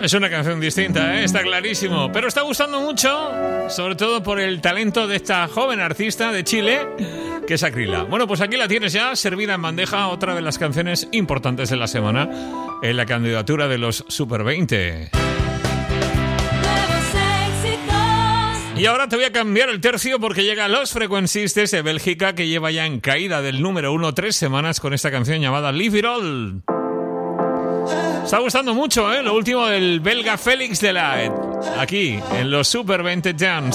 Es una canción distinta, ¿eh? Está clarísimo. Pero está gustando mucho, sobre todo por el talento de esta joven artista de Chile, que es Acrila. Bueno, pues aquí la tienes ya, servida en bandeja, otra de las canciones importantes de la semana en la candidatura de los Super 20. Y ahora te voy a cambiar el tercio porque llega Los Frequencistes de Bélgica, que lleva ya en caída del número 1 3 semanas con esta canción llamada Leave It All. Está gustando mucho, ¿eh? Lo último del belga Félix Delaet, aquí en los Super 20 Dance.